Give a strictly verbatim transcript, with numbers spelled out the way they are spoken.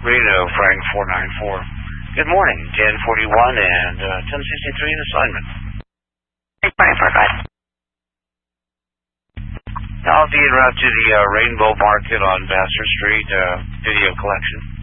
Reno, Frank four nine four. Good morning, ten forty-one and uh, ten sixty-three in assignment. eight five four five. I'll be en route to the uh, Rainbow Market on Vassar Street, uh, video collection.